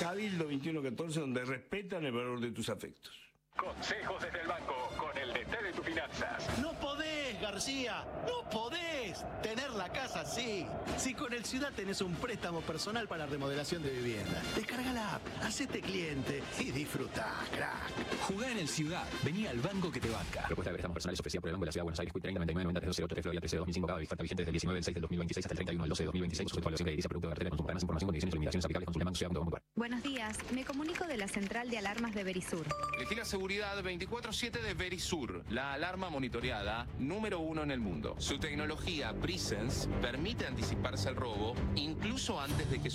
Cabildo 2114, donde respetan el valor de tus afectos. Consejos desde el banco con el DT de tus finanzas. No podés, García, no podés tener la casa así. Si con el Ciudad tenés un préstamo personal para remodelación de vivienda, descarga la app, hacete cliente y disfrutá, crack. Jugá en el Ciudad, vení al banco que te banca. Propuesta de préstamos personales ofrecida por el Banco de la Ciudad de Buenos Aires, Quick 30 99 90 03 Florida 13 2005 cada oferta vigente desde el 19 del 6 del 2026 hasta el 31 del 12 del 2026, sujeto a evaluación de edilicia, producto de cartera, consulta más información, condiciones y limitaciones aplicables, consulta banco. Buenos días, me comunico de la central de alarmas de Verisur. Elegí la seguridad 24/7 de Verisur, la alarma monitoreada número 1 en el mundo. Su tecnología Presence permite anticiparse al robo incluso antes de que